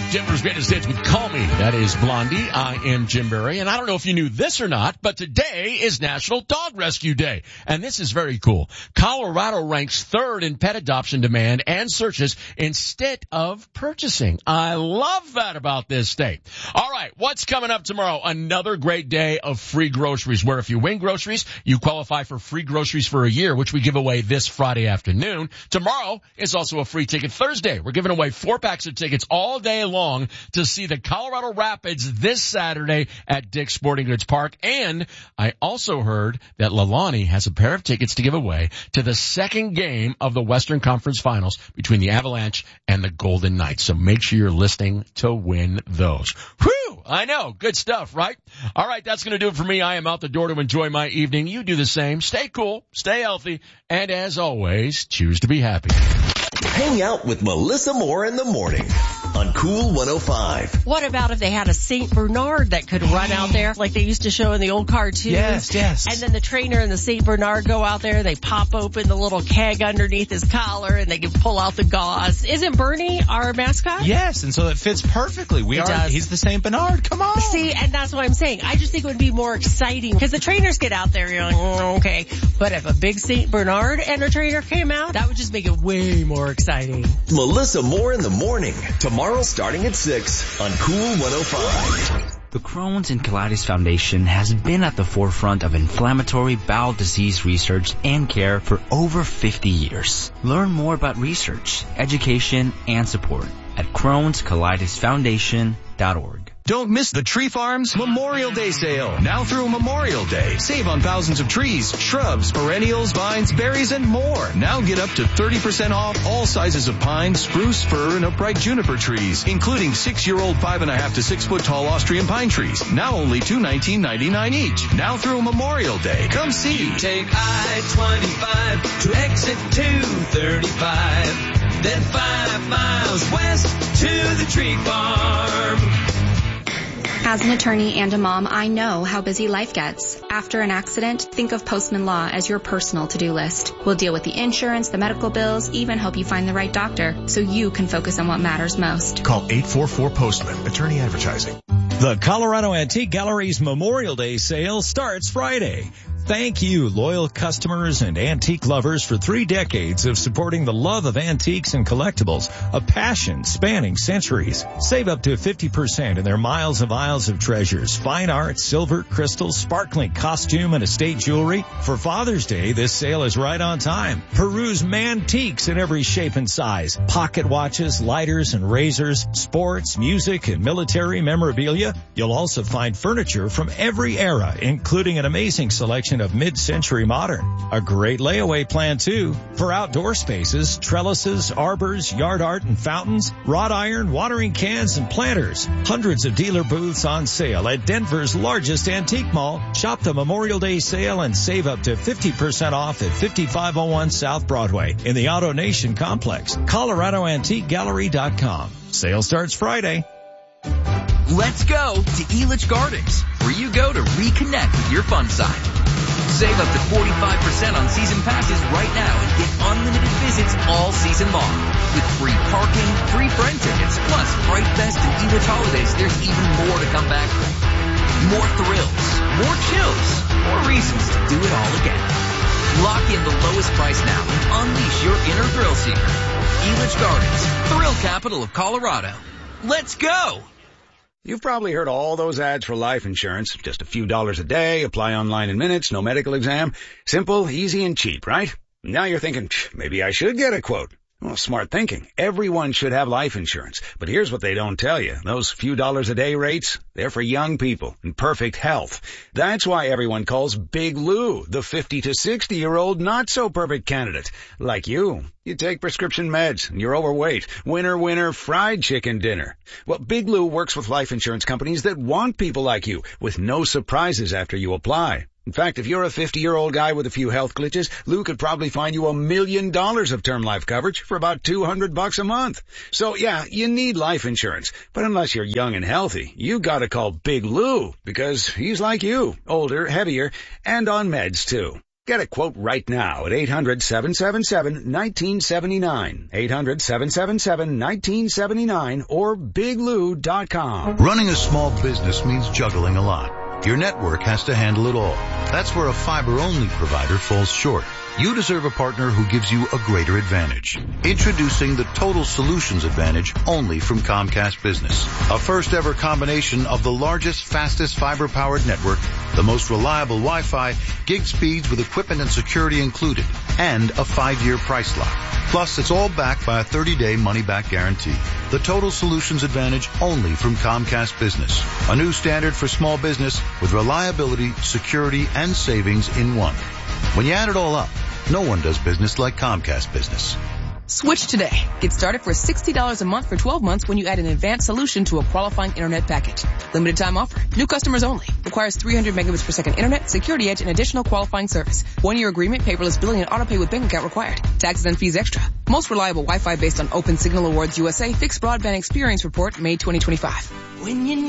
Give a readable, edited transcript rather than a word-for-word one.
Denver's greatest hits with Call Me. That is Blondie. I am Jim Berry. And I don't know if you knew this or not, but today is National Dog Rescue Day. And this is very cool. Colorado ranks third in pet adoption demand and searches instead of purchasing. I love that about this state. All right, what's coming up tomorrow? Another great day of free groceries, where if you win groceries, you qualify for free groceries for a year, which we give away this Friday afternoon. Tomorrow is also a free ticket Thursday. We're giving away 4 packs of tickets all day long to see the Colorado Rapids this Saturday at Dick's Sporting Goods Park. And I also heard that Lalani has a pair of tickets to give away to the second game of the Western Conference Finals between the Avalanche and the Golden Knights. So make sure you're listening to win those. Whew! I know. Good stuff, right? All right, that's going to do it for me. I am out the door to enjoy my evening. You do the same. Stay cool, stay healthy, and as always, choose to be happy. Hang out with Melissa Moore in the morning on Cool 105. What about if they had a St. Bernard that could run out there like they used to show in the old cartoons? Yes. And then the trainer and the St. Bernard go out there, they pop open the little keg underneath his collar and they can pull out the gauze. Isn't Bernie our mascot? Yes, and so it fits perfectly. He's the St. Bernard. Come on. See, and that's what I'm saying. I just think it would be more exciting because the trainers get out there, you're like, okay. But if a big St. Bernard and a trainer came out, that would just make it way more exciting. Melissa Moore in the morning. Tomorrow starting at 6 on Cool 105. The Crohn's and Colitis Foundation has been at the forefront of inflammatory bowel disease research and care for over 50 years. Learn more about research, education, and support at Crohn'sColitisFoundation.org. Don't miss the Tree Farms Memorial Day sale. Now through Memorial Day. Save on thousands of trees, shrubs, perennials, vines, berries, and more. Now get up to 30% off all sizes of pine, spruce, fir, and upright juniper trees, including 6-year-old 5.5 to 6 foot tall Austrian pine trees. Now only $219.99 each. Now through Memorial Day. Come see. You take I-25 to exit 235. Then 5 miles west to the Tree Farm. As an attorney and a mom, I know how busy life gets. After an accident, think of Postman Law as your personal to-do list. We'll deal with the insurance, the medical bills, even help you find the right doctor, so you can focus on what matters most. Call 844-POSTMAN, attorney advertising. The Colorado Antique Gallery's Memorial Day sale starts Friday. Thank you, loyal customers and antique lovers, for 3 decades of supporting the love of antiques and collectibles, a passion spanning centuries. Save up to 50% in their miles of aisles of treasures, fine art, silver, crystals, sparkling costume, and estate jewelry. For Father's Day, this sale is right on time. Peruse mantiques in every shape and size, pocket watches, lighters and razors, sports, music, and military memorabilia. You'll also find furniture from every era, including an amazing selection of mid-century modern. A great layaway plan, too, for outdoor spaces, trellises, arbors, yard art and fountains, wrought iron, watering cans, and planters. Hundreds of dealer booths on sale at Denver's largest antique mall. Shop the Memorial Day sale and save up to 50% off at 5501 South Broadway in the Auto Nation complex. ColoradoAntiqueGallery.com. Sale starts Friday. Let's go to Elitch Gardens, where you go to reconnect with your fun side. Save up to 45% on season passes right now and get unlimited visits all season long. With free parking, free friend tickets, plus Fright Fest and Elitch Holidays, there's even more to come back for. More thrills, more chills, more reasons to do it all again. Lock in the lowest price now and unleash your inner thrill seeker. Elitch Gardens, thrill capital of Colorado. Let's go! You've probably heard all those ads for life insurance. Just a few dollars a day, apply online in minutes, no medical exam. Simple, easy, and cheap, right? Now you're thinking, maybe I should get a quote. Well, smart thinking. Everyone should have life insurance. But here's what they don't tell you. Those few dollars a day rates, they're for young people in perfect health. That's why everyone calls Big Lou the 50 to 60-year-old not-so-perfect candidate. Like you. You take prescription meds, and you're overweight. Winner, winner, fried chicken dinner. Well, Big Lou works with life insurance companies that want people like you, with no surprises after you apply. In fact, if you're a 50-year-old guy with a few health glitches, Lou could probably find you $1 million of term life coverage for about $200 a month. So yeah, you need life insurance. But unless you're young and healthy, you gotta call Big Lou, because he's like you, older, heavier, and on meds too. Get a quote right now at 800-777-1979, 800-777-1979, or biglou.com. Running a small business means juggling a lot. Your network has to handle it all. That's where a fiber-only provider falls short. You deserve a partner who gives you a greater advantage. Introducing the Total Solutions Advantage only from Comcast Business. A first-ever combination of the largest, fastest fiber-powered network, the most reliable Wi-Fi, gig speeds with equipment and security included, and a 5-year price lock. Plus, it's all backed by a 30-day money-back guarantee. The Total Solutions Advantage only from Comcast Business. A new standard for small business with reliability, security, and savings in one. When you add it all up, no one does business like Comcast Business. Switch today. Get started for $60 a month for 12 months when you add an advanced solution to a qualifying internet package. Limited time offer. New customers only. Requires 300 megabits per second internet, security edge, and additional qualifying service. 1-year agreement, paperless billing, and auto pay with bank account required. Taxes and fees extra. Most reliable Wi-Fi based on Open Signal Awards USA Fixed Broadband Experience Report, May 2025. When you